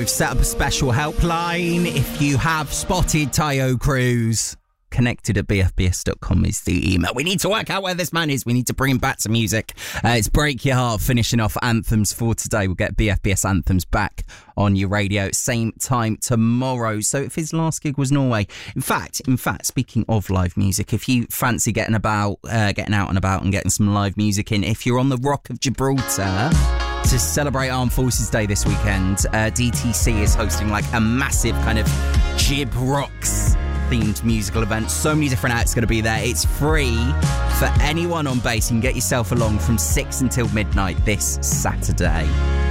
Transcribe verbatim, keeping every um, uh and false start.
we've set up a special helpline. If you have spotted Tayo Cruz, connected at b f b s dot com is the email. We need to work out where this man is. We need to bring him back to music. Uh, it's Break Your Heart, finishing off anthems for today. We'll get B F B S anthems back on your radio same time tomorrow. So if his last gig was Norway, in fact, in fact, speaking of live music, if you fancy getting about, uh, getting out and about and getting some live music in, if you're on the Rock of Gibraltar to celebrate Armed Forces Day this weekend, uh, D T C is hosting like a massive kind of Gib Rocks themed musical event. So many different acts going to be there. It's free for anyone on base. You can get yourself along from six until midnight this Saturday.